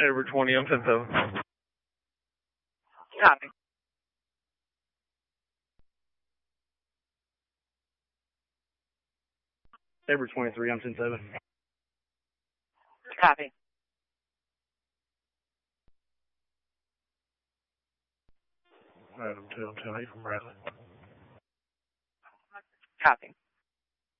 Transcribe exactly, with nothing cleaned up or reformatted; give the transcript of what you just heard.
Over twenty, I'm ten seven. Copy. Over twenty-three, I'm ten seven. Copy. All right, I'm ten, I'm ten eight from Bradley. Copy.